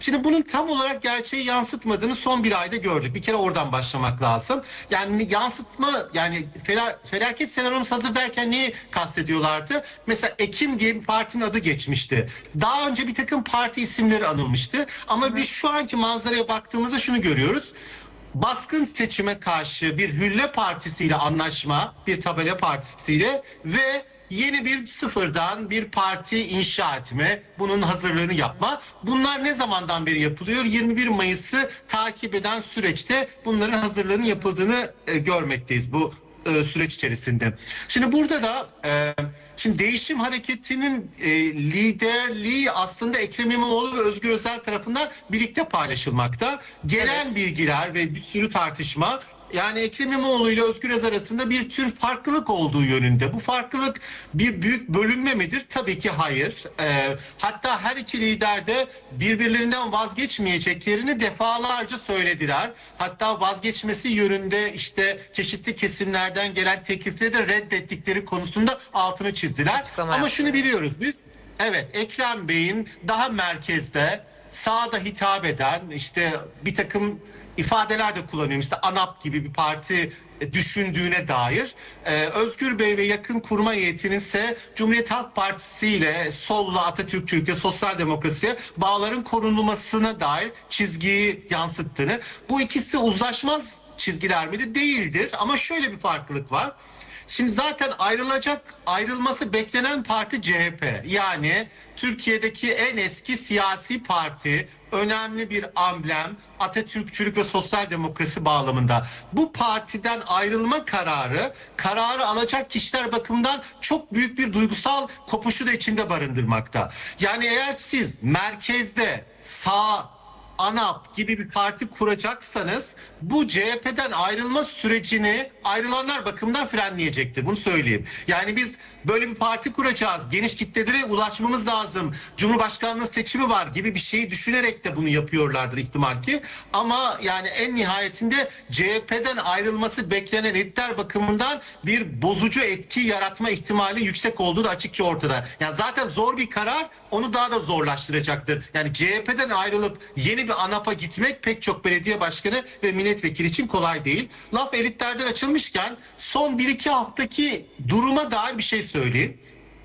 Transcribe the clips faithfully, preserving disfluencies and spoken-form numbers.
Şimdi bunun tam olarak gerçeği yansıtmadığını son bir ayda gördük. Bir kere oradan başlamak lazım. Yani yansıtma, yani fela, felaket senaryomuz hazır derken neyi kastediyorlardı? Mesela Ekim diye bir partinin adı geçmişti. Daha önce bir takım parti isimleri anılmıştı. Ama Hı hı. biz şu anki manzaraya baktığımızda şunu görüyoruz. Baskın seçime karşı bir hülle partisiyle anlaşma, bir tabela partisiyle ve yeni bir sıfırdan bir parti inşa etme, bunun hazırlığını yapma. Bunlar ne zamandan beri yapılıyor? yirmi bir Mayıs'ı takip eden süreçte bunların hazırlığının yapıldığını e, görmekteyiz bu e, süreç içerisinde. Şimdi burada da e, şimdi Değişim Hareketi'nin e, liderliği aslında Ekrem İmamoğlu ve Özgür Özel tarafından birlikte paylaşılmakta. Gelen Evet. bilgiler ve bir sürü tartışma, yani Ekrem İmamoğlu ile Özgür Özel arasında bir tür farklılık olduğu yönünde. Bu farklılık bir büyük bölünme midir? Tabii ki hayır. Ee, hatta her iki lider de birbirlerinden vazgeçmeyeceklerini defalarca söylediler. Hatta vazgeçmesi yönünde işte çeşitli kesimlerden gelen teklifleri de reddettikleri konusunda altını çizdiler. Açıklama Ama yaptı. şunu biliyoruz biz. Evet, Ekrem Bey'in daha merkezde, sağda hitap eden işte bir takım ifadeler de kullanıyorum. İşte ANAP gibi bir parti düşündüğüne dair. Ee, Özgür Bey ve yakın kurma heyetinin ise Cumhuriyet Halk Partisi ile solla Atatürkçülükte, sosyal demokrasiye bağların korunmasına dair çizgiyi yansıttığını. Bu ikisi uzlaşmaz çizgiler miydi? Değildir. Ama şöyle bir farklılık var. Şimdi zaten ayrılacak, ayrılması beklenen parti C H P. Yani Türkiye'deki en eski siyasi parti, önemli bir amblem, Atatürkçülük ve sosyal demokrasi bağlamında. Bu partiden ayrılma kararı, kararı alacak kişiler bakımından çok büyük bir duygusal kopuşu da içinde barındırmakta. Yani eğer siz merkezde, sağ, ANAP gibi bir parti kuracaksanız bu C H P'den ayrılma sürecini ayrılanlar bakımından frenleyecektir. Bunu söyleyeyim. Yani biz böyle bir parti kuracağız, geniş kitlelere ulaşmamız lazım, Cumhurbaşkanlığı seçimi var gibi bir şeyi düşünerek de bunu yapıyorlardır ihtimal ki. Ama yani en nihayetinde C H P'den ayrılması beklenen lider bakımından bir bozucu etki yaratma ihtimali yüksek olduğu da açıkça ortada. Yani zaten zor bir karar onu daha da zorlaştıracaktır. Yani C H P'den ayrılıp yeni bir ANAP'a gitmek pek çok belediye başkanı ve milletvekili için kolay değil. Laf elitlerden açılmışken son bir iki haftaki duruma dair bir şey söyleyeyim.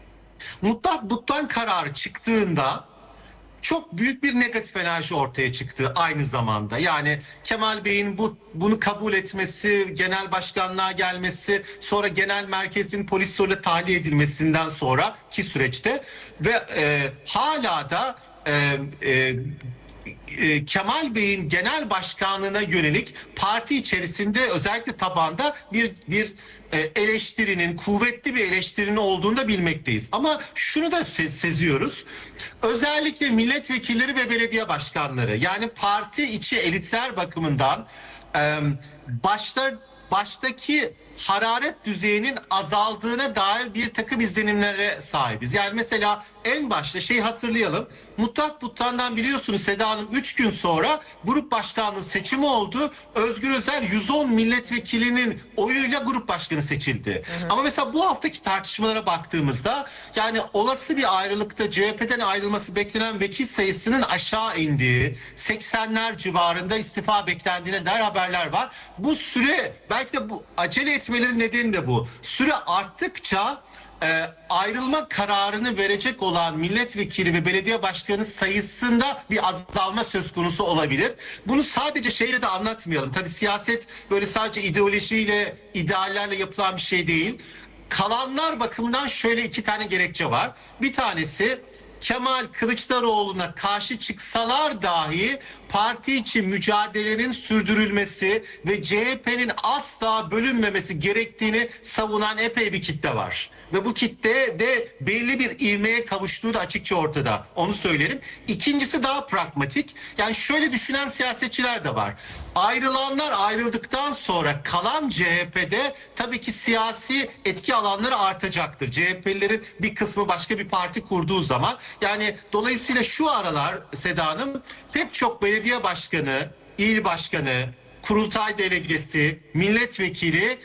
Mutlak butlan kararı çıktığında çok büyük bir negatif enerji ortaya çıktı aynı zamanda. Yani Kemal Bey'in bu bunu kabul etmesi, genel başkanlığa gelmesi, sonra genel merkezin polis zoruyla tahliye edilmesinden sonraki süreçte ve e, hala da e, e, e, Kemal Bey'in genel başkanlığına yönelik parti içerisinde özellikle tabanda bir bir e, eleştirinin, kuvvetli bir eleştirinin olduğunu da bilmekteyiz. Ama şunu da se- seziyoruz. Özellikle milletvekilleri ve belediye başkanları, yani parti içi elitler bakımından e, başta baştaki hararet düzeyinin azaldığına dair bir takım izlenimlere sahibiz. Yani mesela en başta şey hatırlayalım. Mutlak Butlan'dan biliyorsunuz Seda Hanım üç gün sonra grup başkanlığı seçimi oldu. Özgür Özel yüz on milletvekilinin oyuyla grup başkanı seçildi. Hı hı. Ama mesela bu haftaki tartışmalara baktığımızda yani olası bir ayrılıkta C H P'den ayrılması beklenen vekil sayısının aşağı indiği, seksenler civarında istifa beklendiğine dair haberler var. Bu süre belki de bu acele etmeleri nedeni de bu. Süre arttıkça e, ayrılma kararını verecek olan milletvekili ve belediye başkanı sayısında bir azalma söz konusu olabilir. Bunu sadece şeyle de anlatmayalım. Tabii siyaset böyle sadece ideolojiyle, ideallerle yapılan bir şey değil. Kalanlar bakımından şöyle iki tane gerekçe var. Bir tanesi Kemal Kılıçdaroğlu'na karşı çıksalar dahi parti için mücadelelerin sürdürülmesi ve C H P'nin asla bölünmemesi gerektiğini savunan epey bir kitle var. Ve bu kitle de belli bir ivmeye kavuştuğu da açıkça ortada. Onu söylerim. İkincisi daha pragmatik. Yani şöyle düşünen siyasetçiler de var. Ayrılanlar ayrıldıktan sonra kalan C H P'de tabii ki siyasi etki alanları artacaktır. C H P'lilerin bir kısmı başka bir parti kurduğu zaman. Yani dolayısıyla şu aralar Seda Hanım pek çok belediye başkanı, il başkanı, kurultay delegesi, milletvekili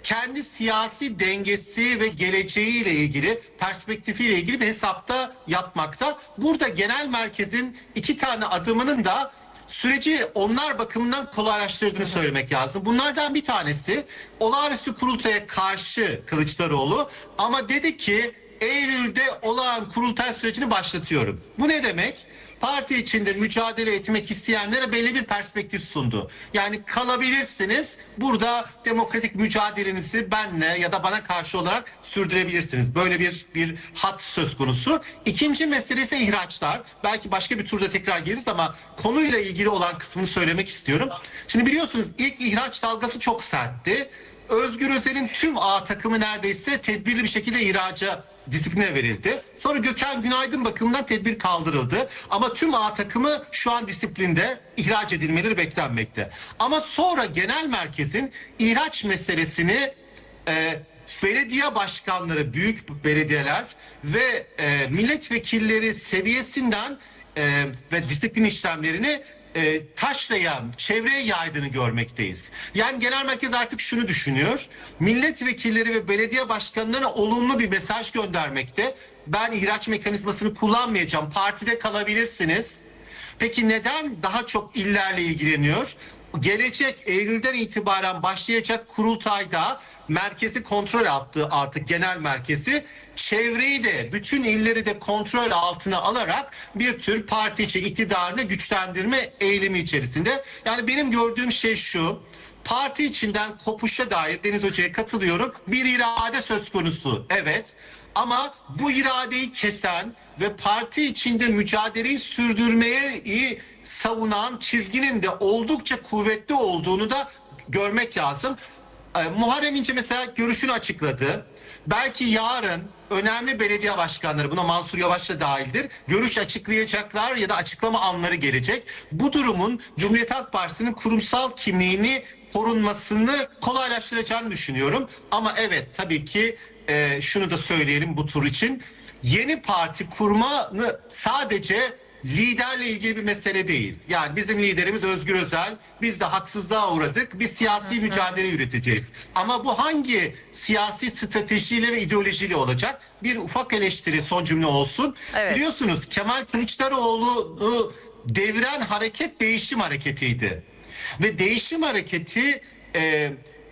kendi siyasi dengesi ve geleceğiyle ilgili, perspektifiyle ilgili bir hesapta yapmakta. Burada genel merkezin iki tane adımının da süreci onlar bakımından kolaylaştırdığını söylemek lazım. Bunlardan bir tanesi olağanüstü kurultaya karşı Kılıçdaroğlu, ama dedi ki Eylül'de olağan kurultay sürecini başlatıyorum. Bu ne demek? Parti içinde mücadele etmek isteyenlere belli bir perspektif sundu. Yani kalabilirsiniz, burada demokratik mücadelenizi benle ya da bana karşı olarak sürdürebilirsiniz. Böyle bir bir hat söz konusu. İkinci mesele ise ihraçlar. Belki başka bir turda tekrar geliriz ama konuyla ilgili olan kısmını söylemek istiyorum. Şimdi biliyorsunuz ilk ihraç dalgası çok sertti. Özgür Özel'in tüm A takımı neredeyse tedbirli bir şekilde ihraca, disipline verildi. Sonra Gökhan Günaydın bakımından tedbir kaldırıldı. Ama tüm A takımı şu an disiplinde, ihraç edilmeleri beklenmekte. Ama sonra genel merkezin ihraç meselesini e, belediye başkanları, büyük belediyeler ve e, milletvekilleri seviyesinden e, ve disiplin işlemlerini E, taşlayan, çevreye yaydığını görmekteyiz. Yani genel merkez artık şunu düşünüyor. Milletvekilleri ve belediye başkanlarına olumlu bir mesaj göndermekte. Ben ihraç mekanizmasını kullanmayacağım. Partide kalabilirsiniz. Peki neden daha çok illerle ilgileniyor? Gelecek Eylül'den itibaren başlayacak kurultayda merkezi kontrol altı, artık genel merkezi çevreyi de, bütün illeri de kontrol altına alarak bir tür parti içi iktidarını güçlendirme eğilimi içerisinde. Yani benim gördüğüm şey şu: parti içinden kopuşa dair Deniz Hoca'ya katılıyorum. Bir irade söz konusu, evet, ama bu iradeyi kesen ve parti içinde mücadeleyi sürdürmeyi savunan çizginin de oldukça kuvvetli olduğunu da görmek lazım. Ee, Muharrem İnce mesela görüşünü açıkladı. Belki yarın önemli belediye başkanları, buna Mansur Yavaş da dahildir, görüş açıklayacaklar ya da açıklama anları gelecek. Bu durumun Cumhuriyet Halk Partisi'nin kurumsal kimliğini korunmasını kolaylaştıracağını düşünüyorum. Ama evet, tabii ki e, şunu da söyleyelim bu tur için: yeni parti kurmanı sadece liderle ilgili bir mesele değil. Yani bizim liderimiz Özgür Özel, biz de haksızlığa uğradık, biz siyasi mücadele yürüteceğiz. Ama bu hangi siyasi stratejiyle ve ideolojiyle olacak? Bir ufak eleştiri, son cümle olsun. Evet. Biliyorsunuz Kemal Kılıçdaroğlu'nu deviren hareket değişim hareketiydi. Ve değişim hareketi e,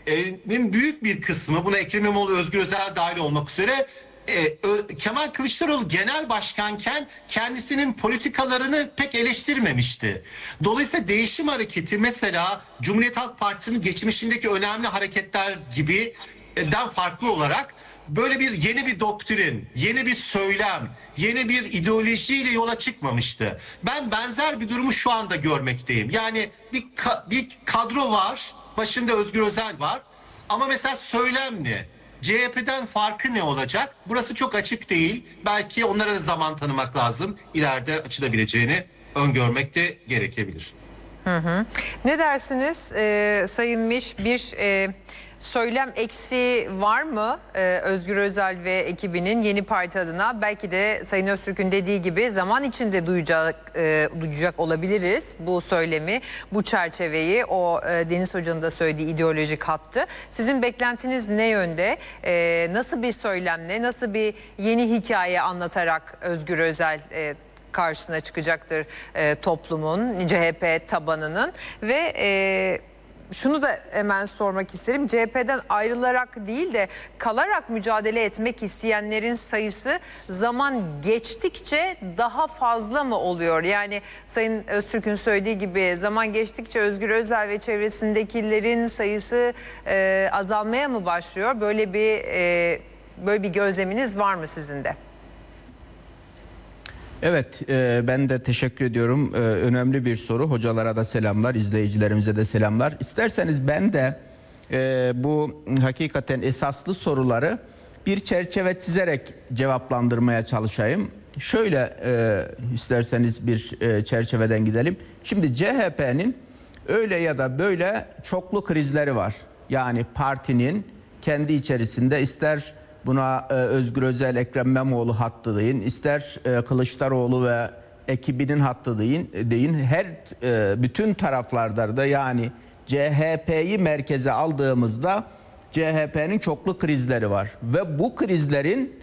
e, büyük bir kısmı, buna Ekrem İmamoğlu, Özgür Özel dahil olmak üzere, Ee, Kemal Kılıçdaroğlu genel başkanken kendisinin politikalarını pek eleştirmemişti. Dolayısıyla değişim hareketi mesela Cumhuriyet Halk Partisi'nin geçmişindeki önemli hareketler gibiden farklı olarak böyle bir yeni bir doktrin, yeni bir söylem, yeni bir ideolojiyle yola çıkmamıştı. Ben benzer bir durumu şu anda görmekteyim. Yani bir, ka- bir kadro var, başında Özgür Özel var, ama mesela söylem ne? C H P'den farkı ne olacak? Burası çok açık değil. Belki onlara da zaman tanımak lazım. İleride açılabileceğini öngörmek de gerekebilir. Hı hı. Ne dersiniz ee, Sayın Miş? Bir e, söylem eksiği var mı ee, Özgür Özel ve ekibinin yeni parti adına? Belki de Sayın Öztürk'ün dediği gibi zaman içinde duyacak, e, duyacak olabiliriz bu söylemi, bu çerçeveyi, o e, Deniz Hoca'nın da söylediği ideolojik hattı. Sizin beklentiniz ne yönde? E, nasıl bir söylemle, nasıl bir yeni hikaye anlatarak Özgür Özel e, karşısına çıkacaktır e, toplumun, C H P tabanının? Ve e, şunu da hemen sormak isterim: C H P'den ayrılarak değil de kalarak mücadele etmek isteyenlerin sayısı zaman geçtikçe daha fazla mı oluyor? Yani Sayın Öztürk'ün söylediği gibi zaman geçtikçe Özgür Özel ve çevresindekilerin sayısı e, azalmaya mı başlıyor? Böyle bir e, böyle bir gözleminiz var mı sizin de? Evet, e, ben de teşekkür ediyorum. E, önemli bir soru. Hocalara da selamlar, izleyicilerimize de selamlar. İsterseniz ben de e, bu hakikaten esaslı soruları bir çerçeve çizerek cevaplandırmaya çalışayım. Şöyle e, isterseniz bir e, çerçeveden gidelim. Şimdi C H P'nin öyle ya da böyle çoklu krizleri var. Yani partinin kendi içerisinde, ister buna e, Özgür Özel, Ekrem İmamoğlu hattı deyin, ister e, Kılıçdaroğlu ve ekibinin hattı deyin, deyin. Her e, bütün taraflarda da, yani C H P'yi merkeze aldığımızda C H P'nin çoklu krizleri var ve bu krizlerin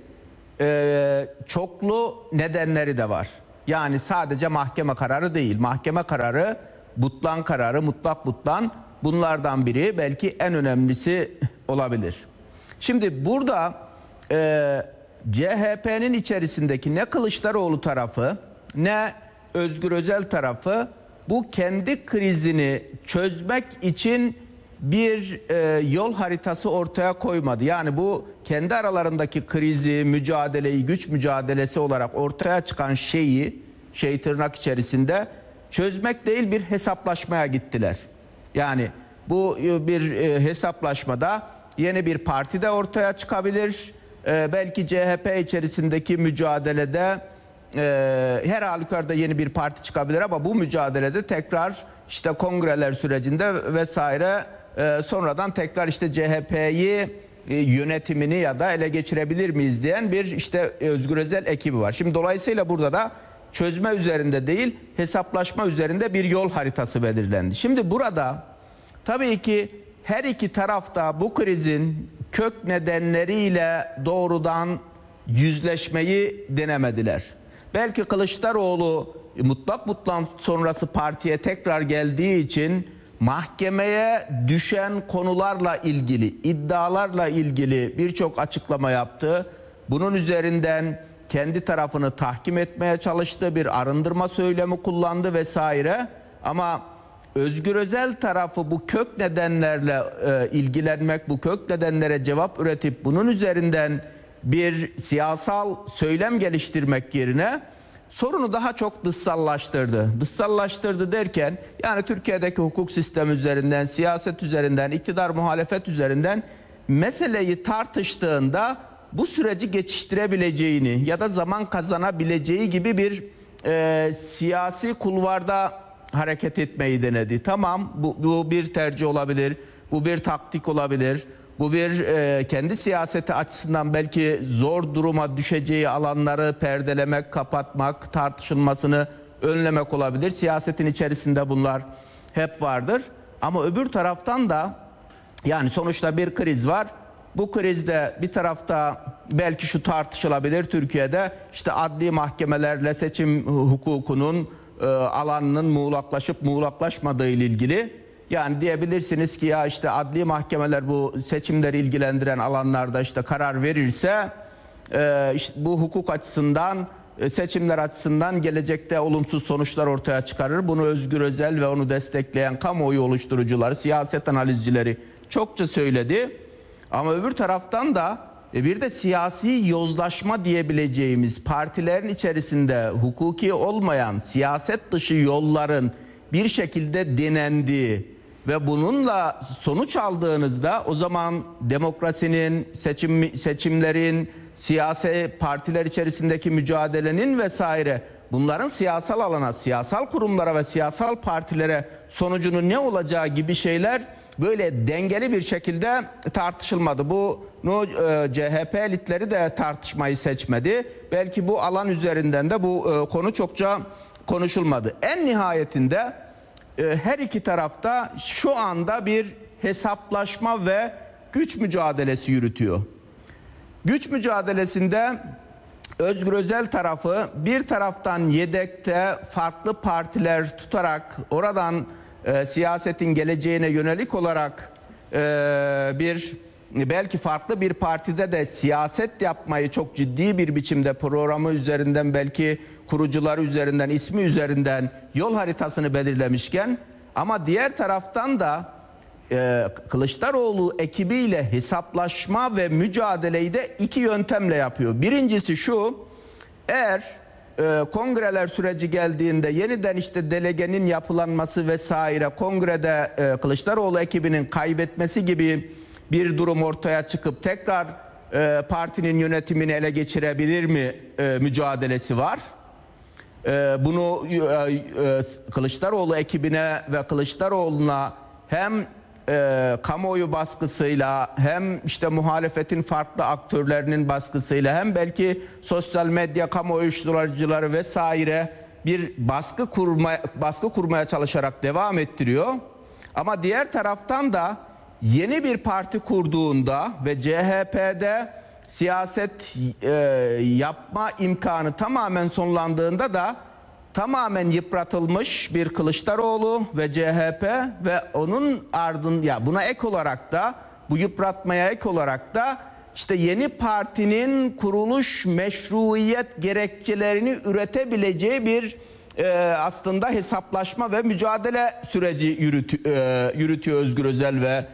e, çoklu nedenleri de var. Yani sadece mahkeme kararı değil. Mahkeme kararı, butlan kararı, mutlak butlan bunlardan biri, belki en önemlisi olabilir. Şimdi burada e, C H P'nin içerisindeki ne Kılıçdaroğlu tarafı ne Özgür Özel tarafı bu kendi krizini çözmek için bir e, yol haritası ortaya koymadı. Yani bu kendi aralarındaki krizi, mücadeleyi, güç mücadelesi olarak ortaya çıkan şeyi, şey tırnak içerisinde çözmek değil, bir hesaplaşmaya gittiler. Yani bu bir e, hesaplaşmada yeni bir parti de ortaya çıkabilir. E, belki C H P içerisindeki mücadelede e, her halükarda yeni bir parti çıkabilir ama bu mücadelede tekrar işte kongreler sürecinde vesaire e, sonradan tekrar işte C H P'yi e, yönetimini ya da ele geçirebilir miyiz diyen bir işte Özgür Özel ekibi var. Şimdi dolayısıyla burada da çözme üzerinde değil, hesaplaşma üzerinde bir yol haritası belirlendi. Şimdi burada tabii ki her iki tarafta bu krizin kök nedenleriyle doğrudan yüzleşmeyi denemediler. Belki Kılıçdaroğlu mutlak butlan sonrası partiye tekrar geldiği için mahkemeye düşen konularla ilgili, iddialarla ilgili birçok açıklama yaptı. Bunun üzerinden kendi tarafını tahkim etmeye çalıştı, bir arındırma söylemi kullandı vesaire. Ama Özgür Özel tarafı bu kök nedenlerle e, ilgilenmek, bu kök nedenlere cevap üretip bunun üzerinden bir siyasal söylem geliştirmek yerine sorunu daha çok dışsallaştırdı. Dışsallaştırdı derken yani Türkiye'deki hukuk sistemi üzerinden, siyaset üzerinden, iktidar muhalefet üzerinden meseleyi tartıştığında bu süreci geçiştirebileceğini ya da zaman kazanabileceği gibi bir e, siyasi kulvarda hareket etmeyi denedi. Tamam, bu, bu bir tercih olabilir, bu bir taktik olabilir, bu bir e, kendi siyaseti açısından belki zor duruma düşeceği alanları perdelemek, kapatmak, tartışılmasını önlemek olabilir. Siyasetin içerisinde bunlar hep vardır. Ama öbür taraftan da yani sonuçta bir kriz var. Bu krizde bir tarafta belki şu tartışılabilir, Türkiye'de işte adli mahkemelerle seçim hukukunun e, alanının muğlaklaşıp muğlaklaşmadığı ile ilgili. Yani diyebilirsiniz ki ya işte adli mahkemeler bu seçimleri ilgilendiren alanlarda işte karar verirse e, işte bu hukuk açısından, seçimler açısından gelecekte olumsuz sonuçlar ortaya çıkarır. Bunu Özgür Özel ve onu destekleyen kamuoyu oluşturucuları, siyaset analizcileri çokça söyledi. Ama öbür taraftan da bir de siyasi yozlaşma diyebileceğimiz partilerin içerisinde hukuki olmayan siyaset dışı yolların bir şekilde denendiği ve bununla sonuç aldığınızda o zaman demokrasinin, seçim, seçimlerin, siyasi partiler içerisindeki mücadelenin vesaire bunların siyasal alana, siyasal kurumlara ve siyasal partilere sonucunun ne olacağı gibi şeyler böyle dengeli bir şekilde tartışılmadı. Bunu e, C H P elitleri de tartışmayı seçmedi. Belki bu alan üzerinden de bu e, konu çokça konuşulmadı. En nihayetinde e, her iki tarafta şu anda bir hesaplaşma ve güç mücadelesi yürütüyor. Güç mücadelesinde Özgür Özel tarafı bir taraftan yedekte farklı partiler tutarak oradan e, siyasetin geleceğine yönelik olarak e, bir belki farklı bir partide de siyaset yapmayı çok ciddi bir biçimde programı üzerinden, belki kurucuları üzerinden, ismi üzerinden yol haritasını belirlemişken, ama diğer taraftan da e, Kılıçdaroğlu ekibiyle hesaplaşma ve mücadeleyi de iki yöntemle yapıyor. Birincisi şu: eğer e, kongreler süreci geldiğinde yeniden işte delegenin yapılanması vesaire, kongrede e, Kılıçdaroğlu ekibinin kaybetmesi gibi bir durum ortaya çıkıp tekrar e, partinin yönetimini ele geçirebilir mi e, mücadelesi var. E, bunu e, e, Kılıçdaroğlu ekibine ve Kılıçdaroğlu'na hem e, kamuoyu baskısıyla, hem işte muhalefetin farklı aktörlerinin baskısıyla, hem belki sosyal medya kamuoyu uyuşturucuları vesaire bir baskı kurma, baskı kurmaya çalışarak devam ettiriyor. Ama diğer taraftan da yeni bir parti kurduğunda ve C H P'de siyaset e, yapma imkanı tamamen sonlandığında da tamamen yıpratılmış bir Kılıçdaroğlu ve C H P ve onun ardın ya buna ek olarak da bu yıpratmaya ek olarak da işte yeni partinin kuruluş meşruiyet gerekçelerini üretebileceği bir e, aslında hesaplaşma ve mücadele süreci yürütü, e, yürütüyor Özgür Özel ve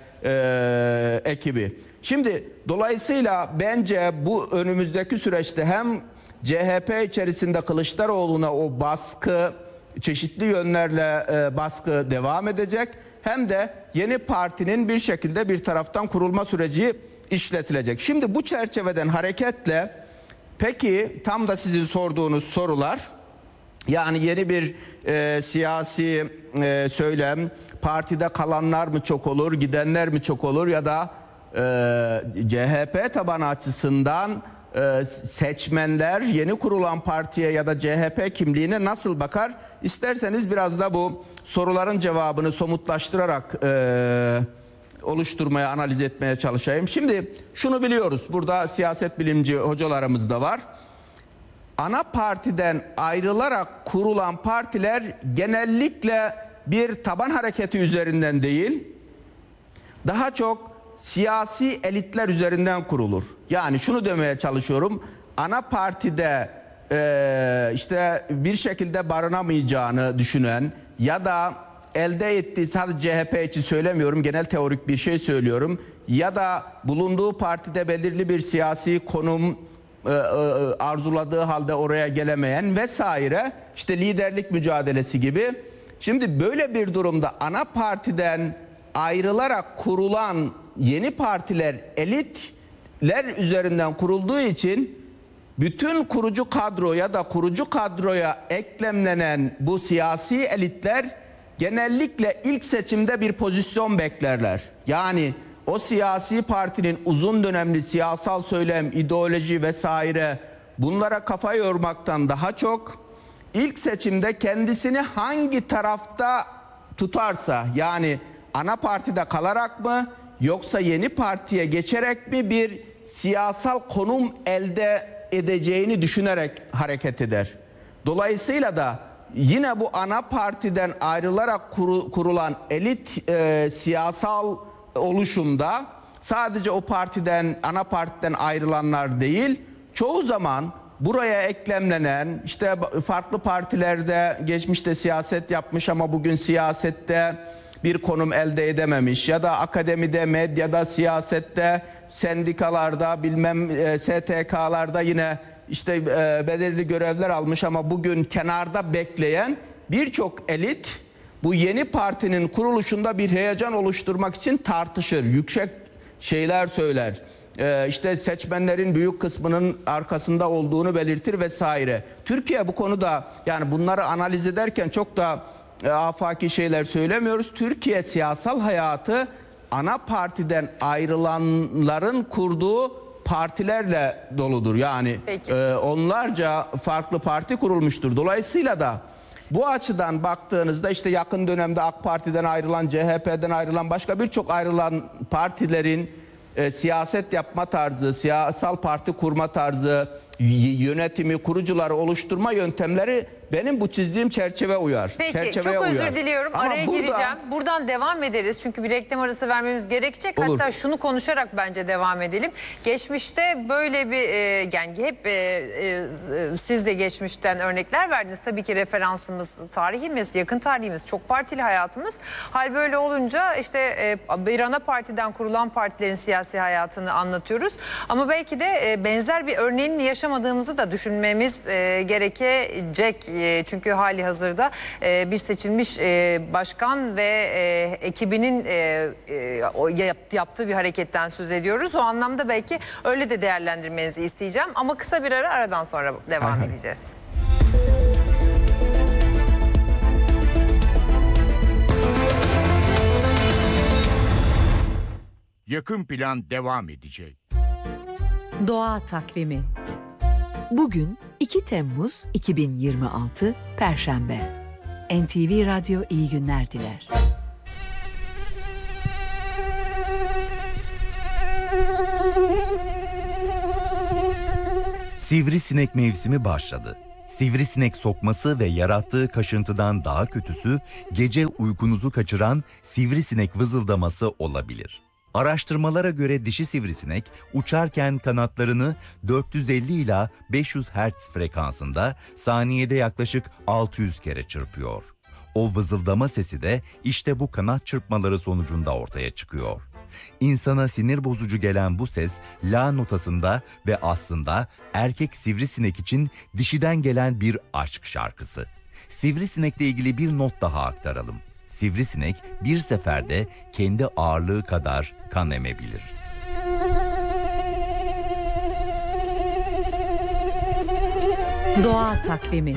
e, ekibi. Şimdi dolayısıyla bence bu önümüzdeki süreçte hem C H P içerisinde Kılıçdaroğlu'na o baskı, çeşitli yönlerle e, baskı devam edecek, hem de yeni partinin bir şekilde bir taraftan kurulma süreci işletilecek. Şimdi bu çerçeveden hareketle peki tam da sizin sorduğunuz sorular, yani yeni bir e, siyasi e, söylem, partide kalanlar mı çok olur, gidenler mi çok olur ya da e, C H P tabanı açısından e, seçmenler yeni kurulan partiye ya da C H P kimliğine nasıl bakar? İsterseniz biraz da bu soruların cevabını somutlaştırarak e, oluşturmaya, analiz etmeye çalışayım. Şimdi şunu biliyoruz, burada siyaset bilimci hocalarımız da var. Ana partiden ayrılarak kurulan partiler genellikle bir taban hareketi üzerinden değil, daha çok siyasi elitler üzerinden kurulur. Yani şunu demeye çalışıyorum, ana partide e, işte bir şekilde barınamayacağını düşünen ya da elde ettiği, sadece C H P için söylemiyorum, genel teorik bir şey söylüyorum, ya da bulunduğu partide belirli bir siyasi konum e, e, arzuladığı halde oraya gelemeyen vesaire, işte liderlik mücadelesi gibi. Şimdi böyle bir durumda ana partiden ayrılarak kurulan yeni partiler elitler üzerinden kurulduğu için bütün kurucu kadro ya da kurucu kadroya eklemlenen bu siyasi elitler genellikle ilk seçimde bir pozisyon beklerler. Yani o siyasi partinin uzun dönemli siyasal söylem, ideoloji vesaire bunlara kafa yormaktan daha çok ilk seçimde kendisini hangi tarafta tutarsa, yani ana partide kalarak mı yoksa yeni partiye geçerek mi bir siyasal konum elde edeceğini düşünerek hareket eder. Dolayısıyla da yine bu ana partiden ayrılarak kuru, kurulan elit e, siyasal oluşumda sadece o partiden, ana partiden ayrılanlar değil, çoğu zaman buraya eklemlenen, işte farklı partilerde geçmişte siyaset yapmış ama bugün siyasette bir konum elde edememiş ya da akademide, medyada, siyasette, sendikalarda, bilmem S T K'larda yine işte e, belirli görevler almış ama bugün kenarda bekleyen birçok elit bu yeni partinin kuruluşunda bir heyecan oluşturmak için tartışır, yüksek şeyler söyler. Ee, işte seçmenlerin büyük kısmının arkasında olduğunu belirtir vesaire. Türkiye bu konuda, yani bunları analiz ederken çok da e, afaki şeyler söylemiyoruz. Türkiye siyasal hayatı ana partiden ayrılanların kurduğu partilerle doludur. Yani e, onlarca farklı parti kurulmuştur. Dolayısıyla da bu açıdan baktığınızda işte yakın dönemde AK Parti'den ayrılan, C H P'den ayrılan, başka birçok ayrılan partilerin e, siyaset yapma tarzı, siyasal parti kurma tarzı, yönetimi, kurucuları oluşturma yöntemleri benim bu çizdiğim çerçeve uyar. Peki, Çerçeveye çok özür uyar. diliyorum. Ama Araya burada, gireceğim. Buradan devam ederiz. Çünkü bir reklam arası vermemiz gerekecek. Olur. Hatta şunu konuşarak bence devam edelim. Geçmişte böyle bir, e, yani hep e, e, siz de geçmişten örnekler verdiniz. Tabii ki referansımız tarihimiz, yakın tarihimiz, çok partili hayatımız. Hal böyle olunca işte e, bir ana partiden kurulan partilerin siyasi hayatını anlatıyoruz. Ama belki de e, benzer bir örneğini yaşamadığımızı da düşünmemiz e, gerekecek. E, çünkü hali hazırda e, bir seçilmiş e, başkan ve e, ekibinin e, e, o yap, yaptığı bir hareketten söz ediyoruz. O anlamda belki öyle de değerlendirmenizi isteyeceğim. Ama kısa bir ara, aradan sonra devam Aha. edeceğiz. Yakın Plan devam edecek. Doğa Takvimi. Bugün iki Temmuz iki bin yirmi altı Perşembe. N T V Radyo iyi günler diler. Sivrisinek mevsimi başladı. Sivrisinek sokması ve yarattığı kaşıntıdan daha kötüsü gece uykunuzu kaçıran sivrisinek vızıldaması olabilir. Araştırmalara göre dişi sivrisinek uçarken kanatlarını dört yüz elli ila beş yüz hertz frekansında saniyede yaklaşık altı yüz kere çırpıyor. O vızıldama sesi de işte bu kanat çırpmaları sonucunda ortaya çıkıyor. İnsana sinir bozucu gelen bu ses la notasında ve aslında erkek sivrisinek için dişiden gelen bir aşk şarkısı. Sivrisinekle ilgili bir not daha aktaralım. Sivrisinek bir seferde kendi ağırlığı kadar kan emebilir. Doğa takvimi.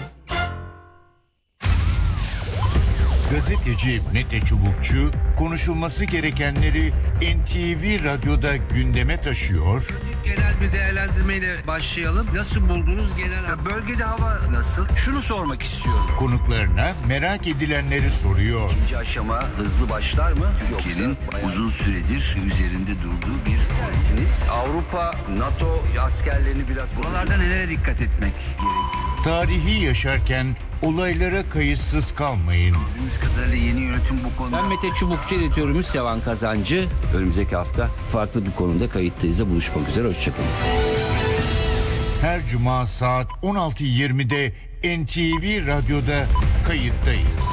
Gazeteci Mete Çubukçu konuşulması gerekenleri N T V Radyo'da gündeme taşıyor. Genel bir değerlendirmeyle başlayalım. Nasıl buldunuz genel? Bölgede hava nasıl? Şunu sormak istiyorum. Konuklarına merak edilenleri soruyor. İkinci aşama hızlı başlar mı? Türkiye'nin uzun süredir üzerinde durduğu bir tersiniz. Avrupa, NATO askerlerini biraz... Buralarda nelere dikkat etmek gerekiyor? Tarihi yaşarken olaylara kayıtsız kalmayın. Bildiğimiz kadarıyla yeni yönetim bu konuda... Ben Mete Çubukçu, editörümüz Sevan Kazancı. Önümüzdeki hafta farklı bir konuda kayıttayız da buluşmak üzere. Hoşçakalın. Her cuma saat on altı yirmide N T V Radyo'da kayıttayız.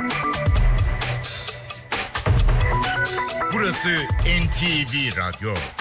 Burası N T V Radyo.